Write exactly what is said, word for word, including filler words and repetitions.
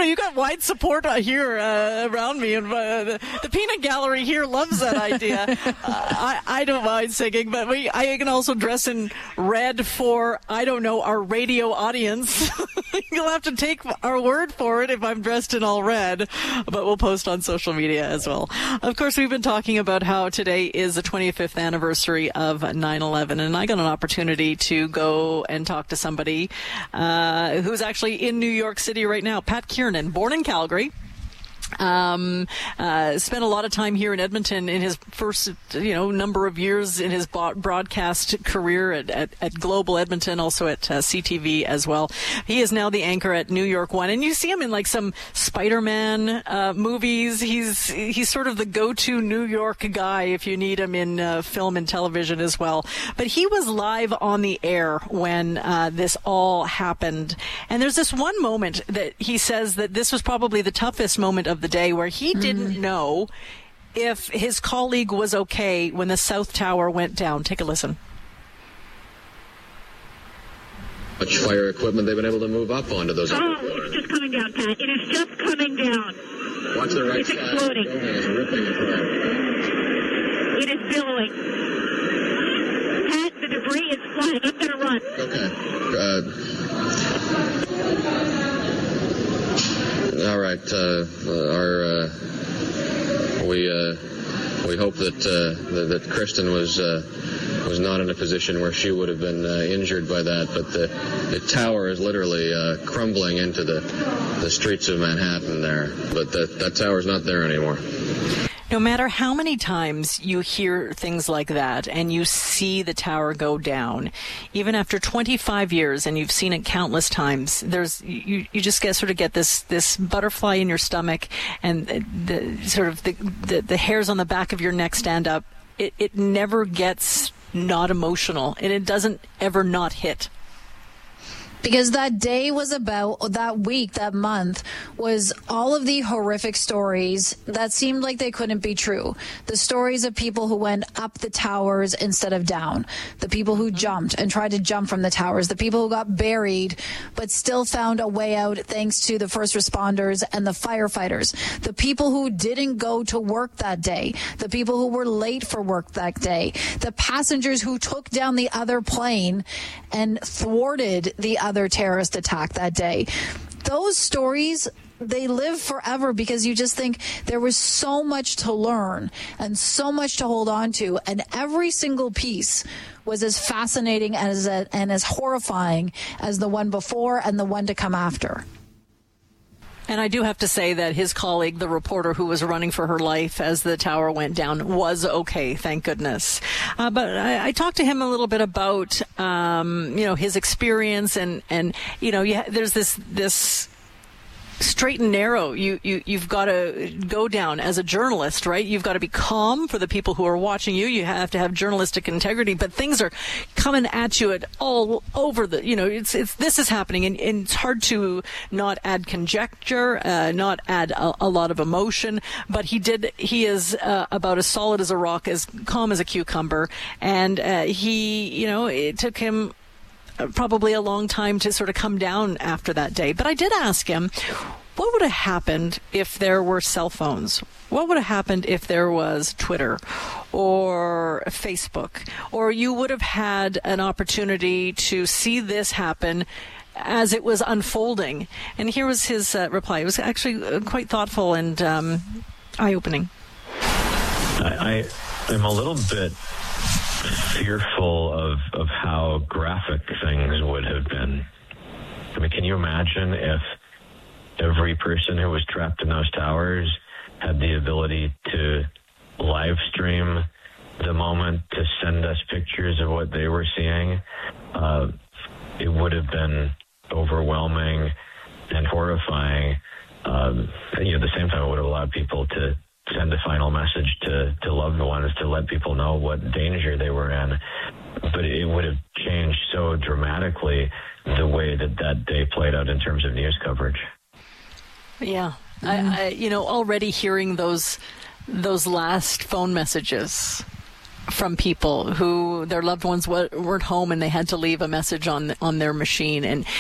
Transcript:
you got wide support here uh, around me, and uh, the, the peanut gallery here loves that idea. uh, I, I don't mind singing, but we, I can also dress in red for, I don't know, our radio audience. You'll have to take our word for it if I'm dressed in all red, but we'll post on social media as well. Of course, we've been talking about how today is the twenty-fifth anniversary of nine eleven, and I got an opportunity to go and talk to somebody uh, who's actually in New York City right now. Pat Kiernan, born in Calgary. Um, uh, spent a lot of time here in Edmonton in his first, you know, number of years in his broadcast career at, at, at Global Edmonton, also at uh, C T V as well. He is now the anchor at New York One, and you see him in like some Spider-Man uh, movies. He's he's sort of the go-to New York guy if you need him in uh, film and television as well. But he was live on the air when uh, this all happened, and there's this one moment that he says that this was probably the toughest moment of the day, where he didn't mm. know if his colleague was okay when the South Tower went down. Take a listen. Much fire equipment they've been able to move up onto those. Oh, it's just coming down, Pat. It is just coming down. Watch the right it's side. Exploding. It's ripping apart. It is billowing. Pat, the debris is flying. I'm going to run. Okay. Uh, All right. Uh, our uh, we uh, we hope that uh, that Kristen was uh, was not in a position where she would have been uh, injured by that. But the, the tower is literally uh, crumbling into the the streets of Manhattan there. But that that tower is not there anymore. No matter how many times you hear things like that and you see the tower go down, even after twenty-five years, and you've seen it countless times, there's you, you just get sort of get this this butterfly in your stomach, and the, the sort of the, the the hairs on the back of your neck stand up. It it never gets not emotional, and it doesn't ever not hit. Because that day was about, that week, that month, was all of the horrific stories that seemed like they couldn't be true. The stories of people who went up the towers instead of down. The people who jumped and tried to jump from the towers. The people who got buried but still found a way out thanks to the first responders and the firefighters. The people who didn't go to work that day. The people who were late for work that day. The passengers who took down the other plane and thwarted the other terrorist attack that day. Those stories, they live forever, because you just think there was so much to learn and so much to hold on to, and every single piece was as fascinating as a, and as horrifying as the one before and the one to come after. And I do have to say that his colleague, the reporter who was running for her life as the tower went down, was okay, thank goodness. Uh, but I, I talked to him a little bit about, um, you know, his experience, and, and you know, yeah, there's this this straight and narrow you, you you've got to go down as a journalist, right? You've got to be calm for the people who are watching you. You have to have journalistic integrity, but things are coming at you at all over the, you know, it's it's this is happening, and, and it's hard to not add conjecture, uh, not add a, a lot of emotion. But he did he is uh, about as solid as a rock, as calm as a cucumber, and uh, he, you know, it took him probably a long time to sort of come down after that day. But I did ask him, what would have happened if there were cell phones? What would have happened if there was Twitter or Facebook? Or you would have had an opportunity to see this happen as it was unfolding? And here was his uh, reply. It was actually uh, quite thoughtful and um, eye-opening. I, I, I'm a little bit fearful of, of how graphic things would have been. I mean, can you imagine if every person who was trapped in those towers had the ability to live stream the moment, to send us pictures of what they were seeing? Uh, it would have been overwhelming and horrifying. Um, you know, at the same time, it would have allowed people to send a final message to, to loved ones, to let people know what danger they were in. But it would have changed so dramatically the way that that day played out in terms of news coverage. Yeah. Mm-hmm. I, I, you know, already hearing those those last phone messages from people who their loved ones weren't home and they had to leave a message on on their machine, and